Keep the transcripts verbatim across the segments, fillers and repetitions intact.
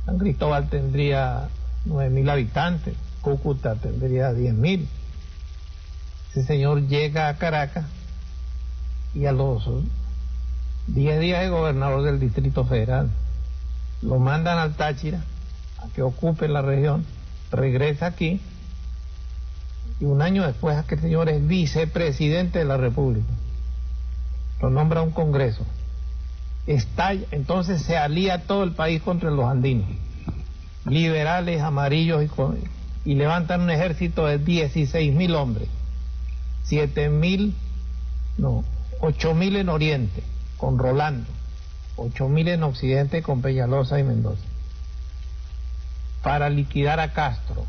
San Cristóbal tendría nueve mil habitantes, Cúcuta tendría diez mil. Ese señor llega a Caracas y a los diez días de gobernador del Distrito Federal lo mandan al Táchira a que ocupe la región, regresa aquí y un año después aquel señor es vicepresidente de la República, lo nombra un congreso, estalla, entonces se alía todo el país contra los andinos, liberales, amarillos, y, y levantan un ejército de dieciséis mil hombres, siete mil, no, ocho mil en Oriente, con Rolando, ocho mil en Occidente con Peñalosa y Mendoza, para liquidar a Castro,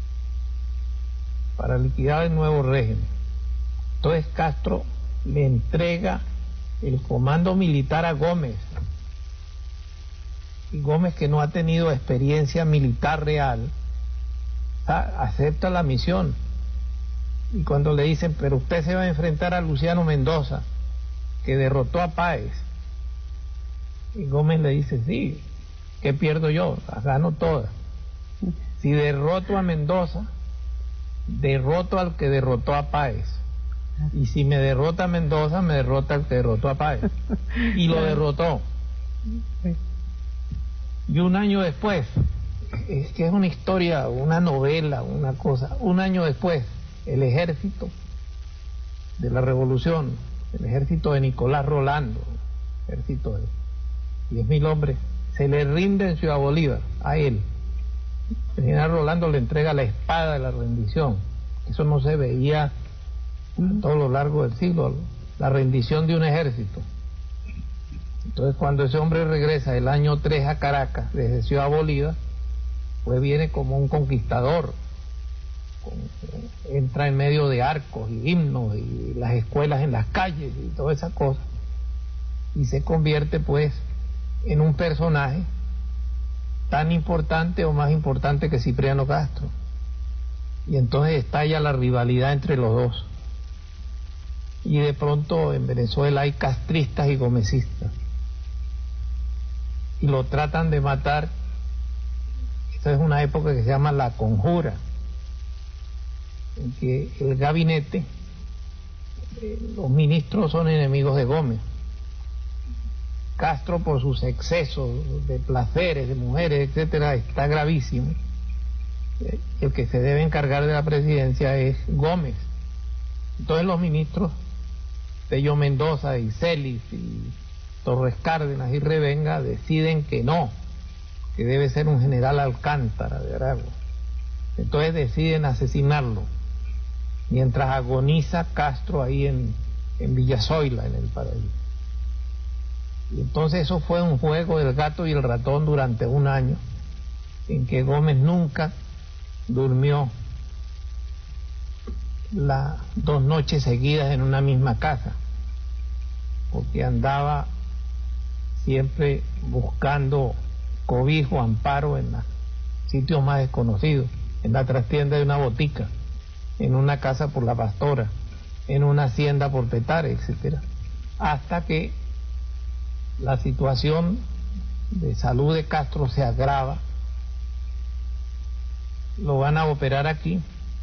para liquidar el nuevo régimen. Entonces Castro le entrega el comando militar a Gómez, y Gómez, que no ha tenido experiencia militar real, acepta la misión, y cuando le dicen, pero usted se va a enfrentar a Luciano Mendoza, que derrotó a Páez, y Gómez le dice, sí, ¿qué pierdo yo? Las gano todas. Si derroto a Mendoza, derroto al que derrotó a Páez, y si me derrota a Mendoza, me derrota al que derrotó a Páez, y lo derrotó. Y un año después, es que es una historia, una novela, una cosa, un año después, el ejército de la revolución, el ejército de Nicolás Rolando, ejército de diez mil hombres, se le rinde en Ciudad Bolívar a él. El general Rolando le entrega la espada de la rendición. Eso no se veía a todo lo largo del siglo, la rendición de un ejército. Entonces cuando ese hombre regresa el año tres a Caracas desde Ciudad Bolívar, pues viene como un conquistador, con, entra en medio de arcos y himnos y las escuelas en las calles y toda esa cosa, y se convierte pues en un personaje tan importante o más importante que Cipriano Castro, y entonces estalla la rivalidad entre los dos, y de pronto en Venezuela hay castristas y gomecistas, y lo tratan de matar. Esta es una época que se llama la conjura, en que el gabinete, eh, los ministros son enemigos de Gómez. Castro, por sus excesos de placeres, de mujeres, etcétera, está gravísimo. El que se debe encargar de la presidencia es Gómez. Entonces los ministros Pello Mendoza y Celis y Torres Cárdenas y Revenga deciden que no, que debe ser un general Alcántara de Aragua. Entonces deciden asesinarlo, mientras agoniza Castro ahí en, en Villazoila, en el paraíso. Y entonces eso fue un juego del gato y el ratón durante un año, en que Gómez nunca durmió las dos noches seguidas en una misma casa, porque andaba siempre buscando cobijo, amparo en los sitios más desconocidos, en la trastienda de una botica, en una casa por La Pastora, en una hacienda por Petare, etcétera, hasta que la situación de salud de Castro se agrava. Lo van a operar aquí,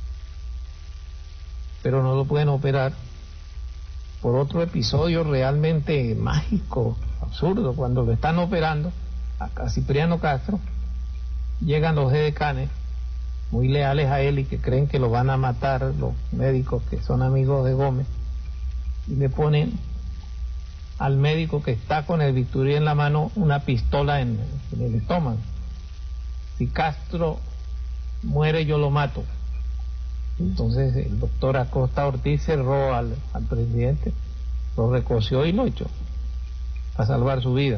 pero no lo pueden operar por otro episodio realmente mágico, absurdo. Cuando lo están operando a Cipriano Castro, llegan los edecanes muy leales a él y que creen que lo van a matar, los médicos que son amigos de Gómez, y le ponen al médico que está con el bisturí en la mano una pistola en, en el estómago. Si Castro muere, yo lo mato. Entonces el doctor Acosta Ortiz cerró al, al presidente, lo recoció y lo echó para salvar su vida.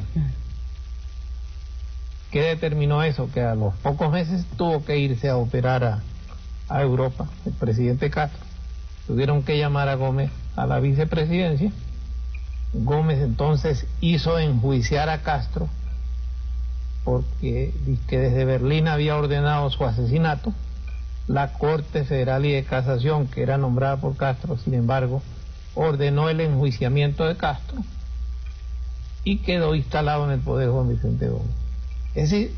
¿Qué determinó eso? Que a los pocos meses tuvo que irse a operar a, a Europa el presidente Castro. Tuvieron que llamar a Gómez a la vicepresidencia. Gómez entonces hizo enjuiciar a Castro porque que desde Berlín había ordenado su asesinato. La Corte Federal y de Casación, que era nombrada por Castro, sin embargo, ordenó el enjuiciamiento de Castro y quedó instalado en el poder Juan Vicente Gómez. Es decir,